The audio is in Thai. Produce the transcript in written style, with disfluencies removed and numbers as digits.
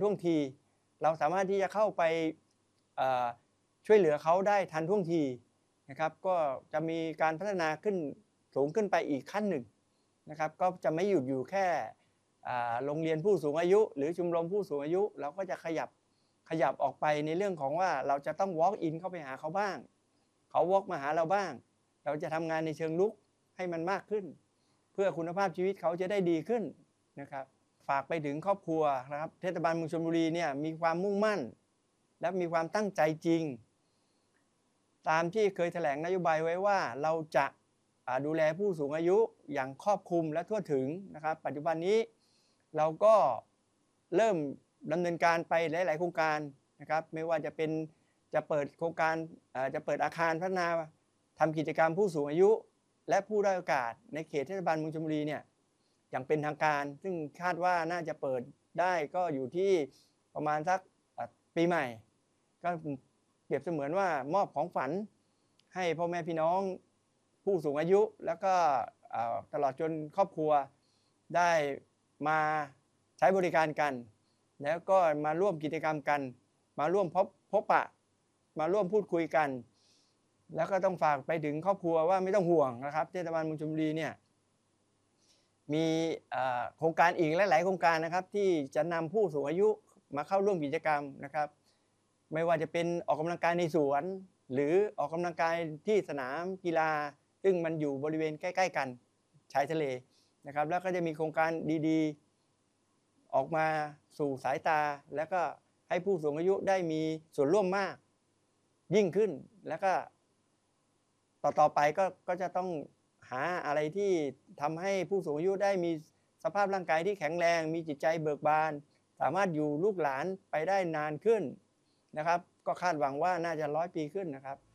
ท่วงทีเราสามารถที่จะเข้าไปช่วยเหลือเขาได้ทันท่วงทีนะครับก็จะมีการพัฒนาขึ้นสูงขึ้นไปอีกขั้นหนึ่งนะครับก็จะไม่หยุดอยู่แค่โรงเรียนผู้สูงอายุหรือชมรมผู้สูงอายุเราก็จะขยับออกไปในเรื่องของว่าเราจะต้อง walk in เข้าไปหาเขาบ้างเขา walk มาหาเราบ้างเราจะทำงานในเชิงรุกให้มันมากขึ้นเพื่อคุณภาพชีวิตเขาจะได้ดีขึ้นนะครับฝากไปถึงครอบครัวนะครับเทศบาลเมืองชลบุรีเนี่ยมีความมุ่งมั่นและมีความตั้งใจจริงตามที่เคยแถลงนโยบายไว้ว่าเราจะดูแลผู้สูงอายุอย่างครอบคลุมและทั่วถึงนะครับปัจจุบันนี้เราก็เริ่มดำเนินการไปหลายๆโครงการนะครับไม่ว่าจะเปิดโครงการจะเปิดอาคารพัฒนาทำกิจกรรมผู้สูงอายุและผู้ด้อยโอกาสในเขตเทศบาลเมืองชลบุรีเนี่ยอย่างเป็นทางการซึ่งคาดว่าน่าจะเปิดได้ก็อยู่ที่ประมาณสักปีใหม่ก็เปรียบเสมือนว่ามอบของฝันให้พ่อแม่พี่น้องผู้สูงอายุแล้วก็ตลอดจนครอบครัวได้มาใช้บริการกันแล้วก็มาร่วมกิจกรรมกันมาร่วมพบปะมาร่วมพูดคุยกันแล้วก็ต้องฝากไปถึงครอบครัวว่าไม่ต้องห่วงนะครับเทศบาลเมืองชลบุรีเนี่ยมีโครงการอีกหลายๆโครงการนะครับที่จะนำผู้สูงอายุมาเข้าร่วมกิจกรรมนะครับไม่ว่าจะเป็นออกกำลังกายในสวนหรือออกกำลังกายที่สนามกีฬาซึ่งมันอยู่บริเวณใกล้ๆกันชายทะเลนะครับแล้วก็จะมีโครงการดีๆออกมาสู่สายตาแล้วก็ให้ผู้สูงอายุได้มีส่วนร่วมมากยิ่งขึ้นแล้วก็ต่อไปก็จะต้องหาอะไรที่ทำให้ผู้สูงอายุได้มีสภาพร่างกายที่แข็งแรงมีจิตใจเบิกบานสามารถอยู่ลูกหลานไปได้นานขึ้นนะครับก็คาดหวังว่าน่าจะ100 ปีขึ้นนะครับ